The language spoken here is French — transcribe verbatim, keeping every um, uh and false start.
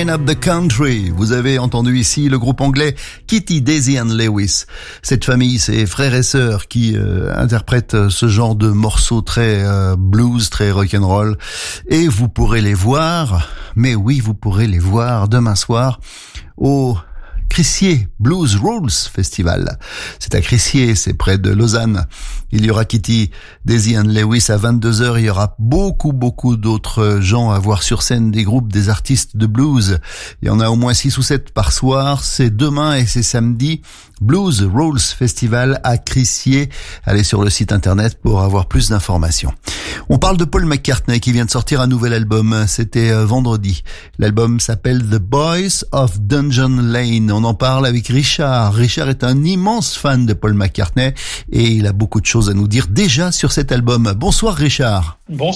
Lion of the Country. Vous avez entendu ici le groupe anglais Kitty, Daisy and Lewis. Cette famille, c'est frères et sœurs qui euh, interprètent ce genre de morceaux très euh, blues, très rock'n'roll. Et vous pourrez les voir, mais oui, vous pourrez les voir demain soir au Crissier Blues Rules Festival. C'est à Crissier, c'est près de Lausanne. Il y aura Kitty, Daisy and Lewis à vingt-deux heures. Il y aura beaucoup, beaucoup d'autres gens à voir sur scène, des groupes, des artistes de blues. Il y en a au moins six ou sept par soir. C'est demain et c'est samedi. Blues Rules Festival à Crissier. Allez sur le site internet pour avoir plus d'informations. On parle de Paul McCartney qui vient de sortir un nouvel album. C'était vendredi. L'album s'appelle The Boys of Dungeon Lane. On en parle avec Richard. Richard est un immense fan de Paul McCartney et il a beaucoup de choses à nous dire déjà sur cet album. Bonsoir Richard. Bonsoir.